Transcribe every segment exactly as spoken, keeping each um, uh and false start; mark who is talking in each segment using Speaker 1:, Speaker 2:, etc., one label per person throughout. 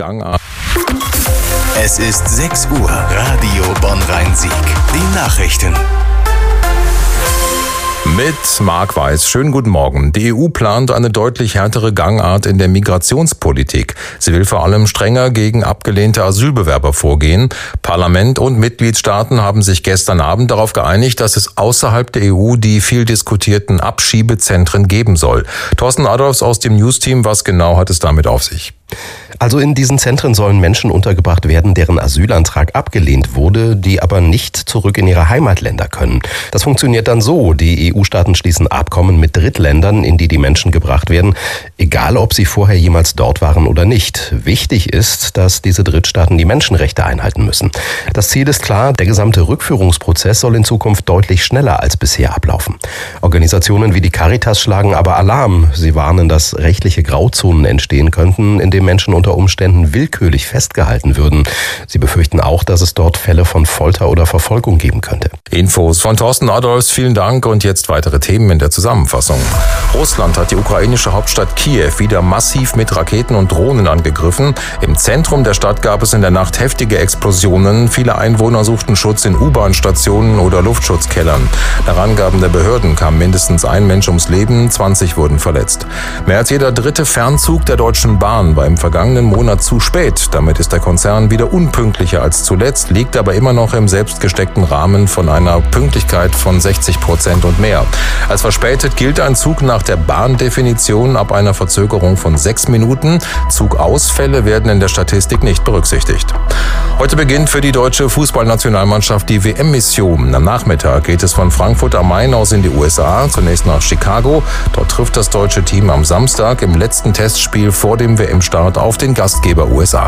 Speaker 1: Gangart.
Speaker 2: Es ist sechs Uhr, Radio Bonn-Rhein-Sieg. Die Nachrichten.
Speaker 1: Mit Marc Weiß. Schönen guten Morgen. Die E U plant eine deutlich härtere Gangart in der Migrationspolitik. Sie will vor allem strenger gegen abgelehnte Asylbewerber vorgehen. Parlament und Mitgliedstaaten haben sich gestern Abend darauf geeinigt, dass es außerhalb der E U die viel diskutierten Abschiebezentren geben soll. Thorsten Adolfs aus dem Newsteam, was genau hat es damit auf sich?
Speaker 3: Also in diesen Zentren sollen Menschen untergebracht werden, deren Asylantrag abgelehnt wurde, die aber nicht zurück in ihre Heimatländer können. Das funktioniert dann so: Die E U-Staaten schließen Abkommen mit Drittländern, in die die Menschen gebracht werden, egal ob sie vorher jemals dort waren oder nicht. Wichtig ist, dass diese Drittstaaten die Menschenrechte einhalten müssen. Das Ziel ist klar: Der gesamte Rückführungsprozess soll in Zukunft deutlich schneller als bisher ablaufen. Organisationen wie die Caritas schlagen aber Alarm. Sie warnen, dass rechtliche Grauzonen entstehen könnten, in denen Menschen unter Umständen willkürlich festgehalten würden. Sie befürchten auch, dass es dort Fälle von Folter oder Verfolgung geben könnte.
Speaker 1: Infos von Thorsten Adolfs, vielen Dank, und jetzt weitere Themen in der Zusammenfassung. Russland hat die ukrainische Hauptstadt Kiew wieder massiv mit Raketen und Drohnen angegriffen. Im Zentrum der Stadt gab es in der Nacht heftige Explosionen. Viele Einwohner suchten Schutz in U-Bahn-Stationen oder Luftschutzkellern. Nach Angaben der Behörden kam mindestens ein Mensch ums Leben, zwanzig wurden verletzt. Mehr als jeder dritte Fernzug der Deutschen Bahn war im vergangenen Monat zu spät. Damit ist der Konzern wieder unpünktlicher als zuletzt, liegt aber immer noch im selbstgesteckten Rahmen von einer Pünktlichkeit von sechzig Prozent und mehr. Als verspätet gilt ein Zug nach der Bahndefinition ab einer Verzögerung von sechs Minuten. Zugausfälle werden in der Statistik nicht berücksichtigt. Heute beginnt für die deutsche Fußballnationalmannschaft die W M-Mission. Am Nachmittag geht es von Frankfurt am Main aus in die U S A, zunächst nach Chicago. Dort trifft das deutsche Team am Samstag im letzten Testspiel vor dem W M-Start auf den Gastgeber U S A.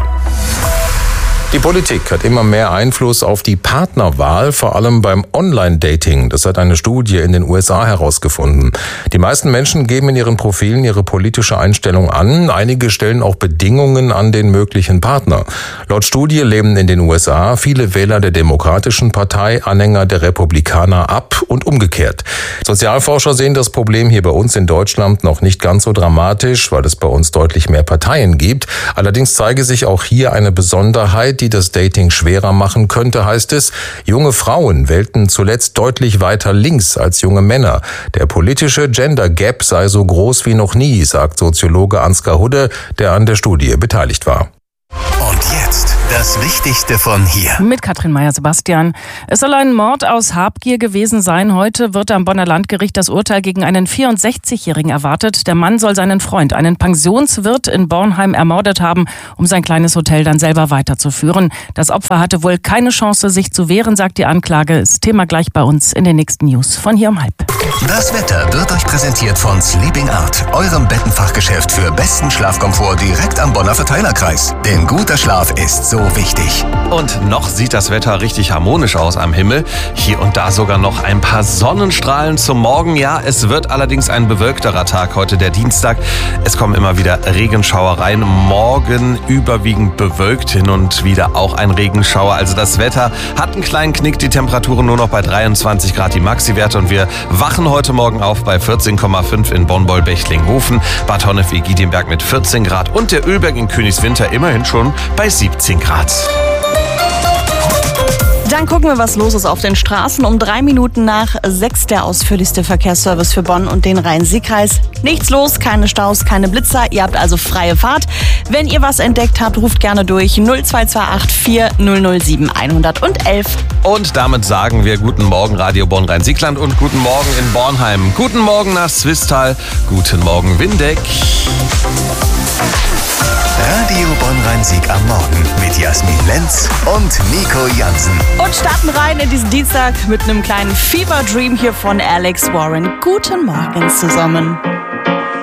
Speaker 1: Die Politik hat immer mehr Einfluss auf die Partnerwahl, vor allem beim Online-Dating. Das hat eine Studie in den U S A herausgefunden. Die meisten Menschen geben in ihren Profilen ihre politische Einstellung an. Einige stellen auch Bedingungen an den möglichen Partner. Laut Studie lehnen in den U S A viele Wähler der Demokratischen Partei Anhänger der Republikaner ab und umgekehrt. Sozialforscher sehen das Problem hier bei uns in Deutschland noch nicht ganz so dramatisch, weil es bei uns deutlich mehr Parteien gibt. Allerdings zeige sich auch hier eine Besonderheit, die das Dating schwerer machen könnte, heißt es. Junge Frauen wählten zuletzt deutlich weiter links als junge Männer. Der politische Gender Gap sei so groß wie noch nie, sagt Soziologe Ansgar Hudde, der an der Studie beteiligt war.
Speaker 2: Und jetzt das Wichtigste von hier.
Speaker 4: Mit Katrin Meyer-Sebastian. Es soll ein Mord aus Habgier gewesen sein. Heute wird am Bonner Landgericht das Urteil gegen einen vierundsechzigjährigen erwartet. Der Mann soll seinen Freund, einen Pensionswirt in Bornheim, ermordet haben, um sein kleines Hotel dann selber weiterzuführen. Das Opfer hatte wohl keine Chance, sich zu wehren, sagt die Anklage. Ist Thema gleich bei uns in den nächsten News von hier um halb.
Speaker 2: Das Wetter wird euch präsentiert von Sleeping Art, eurem Bettenfachgeschäft für besten Schlafkomfort direkt am Bonner Verteilerkreis. Denn guter Schlaf ist so wichtig.
Speaker 5: Und noch sieht das Wetter richtig harmonisch aus am Himmel. Hier und da sogar noch ein paar Sonnenstrahlen zum Morgen. Ja, es wird allerdings ein bewölkterer Tag heute, der Dienstag. Es kommen immer wieder Regenschauer rein. Morgen überwiegend bewölkt, hin und wieder auch ein Regenschauer. Also das Wetter hat einen kleinen Knick. Die Temperaturen nur noch bei dreiundzwanzig Grad, die Maxi-Werte. Und wir wachen heute Morgen auf bei vierzehn Komma fünf in Bonn-Boll-Bechtlinghofen, Bad Honnef-Egidien-Berg mit vierzehn Grad und der Ölberg in Königswinter immerhin schon bei siebzehn Grad.
Speaker 6: Dann gucken wir, was los ist auf den Straßen. Um drei Minuten nach sechs der ausführlichste Verkehrsservice für Bonn und den Rhein-Sieg-Kreis. Nichts los, keine Staus, keine Blitzer. Ihr habt also freie Fahrt. Wenn ihr was entdeckt habt, ruft gerne durch null zwei zwei acht vier null null sieben eins eins eins.
Speaker 5: Und damit sagen wir guten Morgen Radio Bonn-Rhein-Siegland und guten Morgen in Bornheim. Guten Morgen nach Swisttal. Guten Morgen Windeck.
Speaker 2: Radio Bonn-Rhein-Sieg am Morgen mit Jasmin Lenz und Nico Jansen.
Speaker 6: Und starten rein in diesen Dienstag mit einem kleinen Fever Dream hier von Alex Warren. Guten Morgen zusammen.